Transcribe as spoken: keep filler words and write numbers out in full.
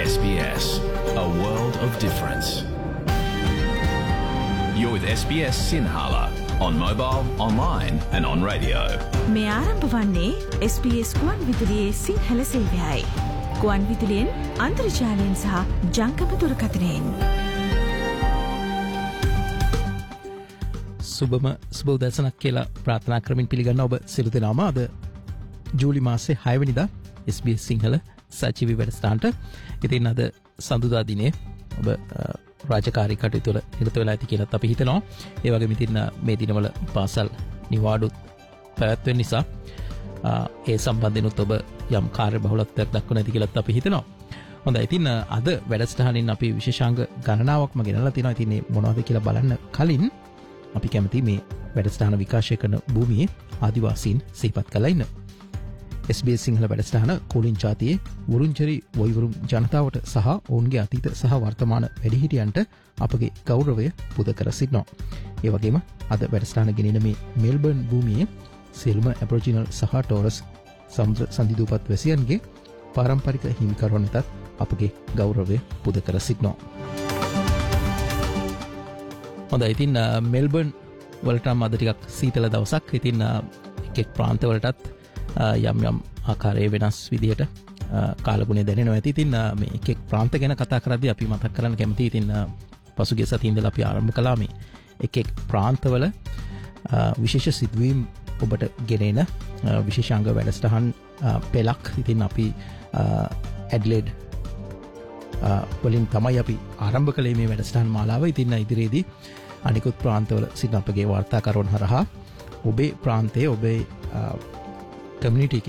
S B S, a world of difference. You're with S B S Sinhala on mobile, online and on radio. මේ ආරම්භ වන්නේ S B S ගුවන් විදුලියේ සිංහල සේවයයි. ගුවන් විදුලියෙන් අන්තර්ජාලයෙන් සහ ජංගම දුරකථනයෙන්. සුබම සුබ උදෑසනක් කියලා ප්‍රාර්ථනා කරමින් පිළිගන්න ඔබ සියලු දෙනාම අද ජූලි මාසේ හය වෙනිදා S B S සිංහල සජීවී වැඩසටහනට. ඉතින් අද සඳුදා දිනේ ඔබ රාජකාරී කටයුතු වල නිරත වෙලා ඇති කියලාත් අපි හිතනවා. ඒ වගේම ඉතින් මේ දිනවල පාසල් නිවාඩු පැවැත්වෙන නිසා ඒ සම්බන්ධෙනුත් ඔබ යම් කාර්යබහුලත්වයක් දක්වන ඇති කියලාත් අපි හිතනවා. හොඳයි. ඉතින් අද වැඩසටහනින් අපි විශේෂාංග ගණනාවක්ම ගෙනල්ලා තිනවා. ඉතින් මේ මොනවද කියලා බලන්න කලින් අපි කැමති මේ වැඩසටහන විකාශය කරන භූමියේ ආදිවාසීන් සිහිපත් කරලා ඉන්න. S B S සිංහල වැඩසටහන කෝලින් ජාතියේ වරුංචරි වොයිවරුම් ජනතාවට සහ ඔවුන්ගේ අතීත සහ වර්තමාන වැඩිහිටියන්ට අපගේ ගෞරවය පුද කර සිටිනවා. ඒ වගේම අද වැඩසටහන ගෙනෙන මේ මෙල්බර්න් භූමියේ සියලුම ඇබොරිජිනල් සහ ටෝරස් සමුද්‍ර සංදිධූපත් වැසියන්ගේ පාරම්පරික හිමිකරුවන්ටත් අපගේ ගෞරවය පුද කර සිටිනවා. හොඳයි. ඉතින් මෙල්බර්න් වලට නම් අද ටිකක් සීතල දවසක්. ඉතින් එක් එක් ප්‍රාන්තවලටත් යම් යම් ආකාරයේ වෙනස් විදිහට කාලගුණය දැනෙනවා ඇති. ඉතින් මේ එක් එක් ප්‍රාන්ත ගැන කතා කරද්දී අපි මතක් කරන්න කැමතියි. ඉතින් පසුගිය සතියේ ඉඳලා අපි ආරම්භ කළා මේ එක් එක් ප්‍රාන්තවල විශේෂ සිදුවීම් ඔබට ගෙනෙන විශේෂාංග වැඩසටහන් පෙළක්. ඉතින් අපි ඇඩ්ලේඩ් වලින් තමයි අපි ආරම්භ කළේ මේ වැඩසටහන් මාලාව. ඉතින් ඉදිරියේදී අනිකුත් ප්‍රාන්තවල සිටින අපගේ වාර්තාකරුවන් හරහා ඔබේ ප්‍රාන්තයේ ඔබේ කමියුනිටි